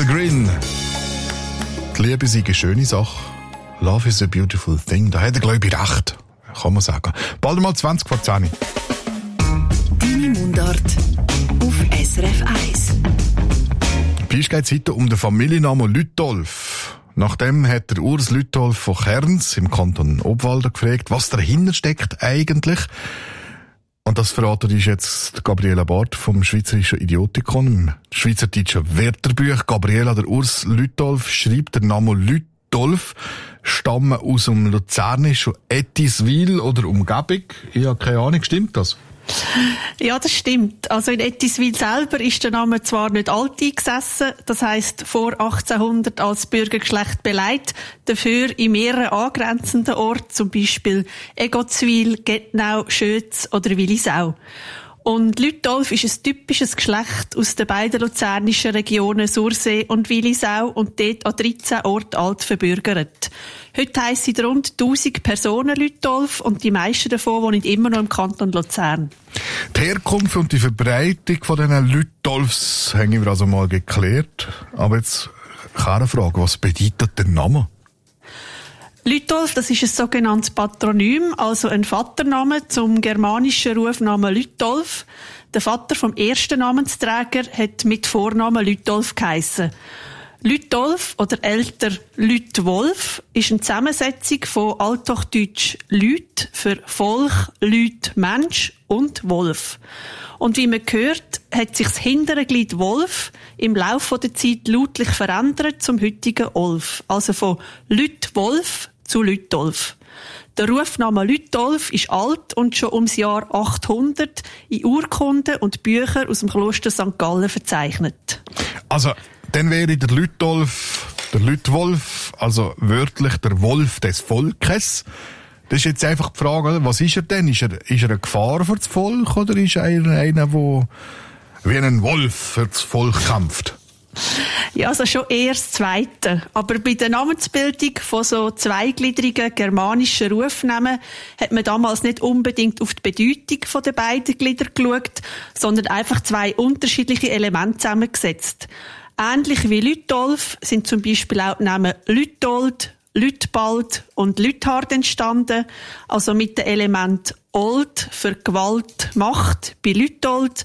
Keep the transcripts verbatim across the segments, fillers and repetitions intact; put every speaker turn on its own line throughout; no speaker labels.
Al Green. Die Liebe ist eine schöne Sache. Love is a beautiful thing. Da hat er, glaube ich, recht. Kann man sagen. Bald mal zwanzig vor zehn.
Deine Mundart auf S R F eins.
Bei uns geht es heute um den Familiennamen Lütolf. Nachdem hat der Urs Lütolf von Kerns im Kanton Obwalden gefragt, was dahinter steckt eigentlich. Und das verratet ist jetzt Gabriela Barth vom Schweizerischen Idiotikon im schweizerdeutschen Wörterbuch. Gabriela, der Urs Lütolf schreibt, der Name Lütolf stammen aus dem Luzernischen Ettiswil oder Umgebung. Ich habe keine Ahnung, stimmt das?
Ja, das stimmt. Also in Ettiswil selber ist der Name zwar nicht alt eingesessen, das heisst vor achtzehnhundert als Bürgergeschlecht beleidigt, dafür in mehreren angrenzenden Orten, zum Beispiel Egozwil, Gettnau, Schötz oder Willisau. Und Lütolf ist ein typisches Geschlecht aus den beiden luzernischen Regionen Sursee und Willisau und dort an dreizehn Orten alt verbürgert. Heute heissen rund tausend Personen Lütolf und die meisten davon wohnen immer noch im Kanton Luzern.
Die Herkunft und die Verbreitung von diesen Lütolfs haben wir also mal geklärt. Aber jetzt keine Frage, was bedeutet der Name?
Lütolf, das ist ein sogenanntes Patronym, also ein Vatername zum germanischen Rufnamen Lütolf. Der Vater vom ersten Namensträger hat mit Vornamen Lütolf geheissen. Lütolf oder älter Lütwolf ist eine Zusammensetzung von Althochdeutsch Lüt für Volk, Lüt, Mensch und Wolf. Und wie man hört, hat sich das hintere Glied Wolf im Laufe der Zeit lautlich verändert zum heutigen Olf. Also von Lütwolf zu Lütolf. Der Rufname Lütolf ist alt und schon ums Jahr achthundert in Urkunden und Büchern aus dem Kloster Sankt Gallen verzeichnet.
Also, dann wäre der Lütolf, der Lütwolf, also wörtlich der Wolf des Volkes. Das ist jetzt einfach die Frage, was ist er denn? Ist er, ist er eine Gefahr für das Volk oder ist er einer, der wie ein Wolf für das Volk kämpft?
Ja, also schon eher das Zweite. Aber bei der Namensbildung von so zweigliedrigen germanischen Rufnamen hat man damals nicht unbedingt auf die Bedeutung der beiden Glieder geschaut, sondern einfach zwei unterschiedliche Elemente zusammengesetzt. Ähnlich wie Lütolf sind zum Beispiel auch die Namen Lütold, Lütbald und Lüthard entstanden, also mit dem Element Old für Gewalt, Macht bei Lütold,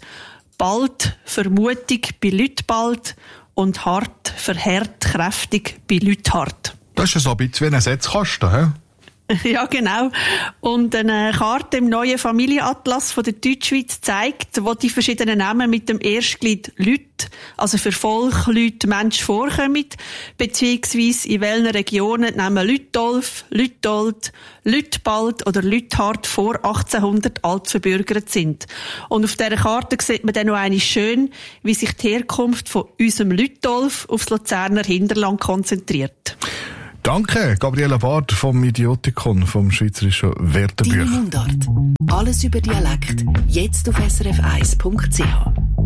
Bald für mutig bei Lütbald und hart für hart, kräftig bei Lüthard.
Das ist ja so ein bisschen wie ein Setzkasten, hä?
Ja, genau. Und eine Karte im neuen Familienatlas von der Deutschschweiz zeigt, wo die verschiedenen Namen mit dem Erstglied Lüt, also für Volk, Lüt, Mensch vorkommen, beziehungsweise in welchen Regionen die Namen Lütolf, Lütold, Lütbald oder Lüthard vor achtzehnhundert alt verbürgert sind. Und auf dieser Karte sieht man dann noch einmal schön, wie sich die Herkunft von unserem Lütolf aufs Luzerner Hinterland konzentriert.
Danke, Gabriela Barth vom Idiotikon, vom Schweizerischen Wörterbuch.
Deine Mundart. Alles über Dialekt. Jetzt auf S R F eins Punkt C H.